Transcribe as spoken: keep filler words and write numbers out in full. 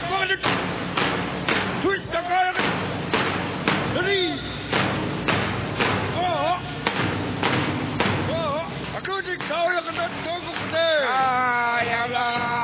Pak dit. Twist na kaya ka. Dali. Oo. Oo. Ako di kaya ka na. Togo ka na. Ah, yala.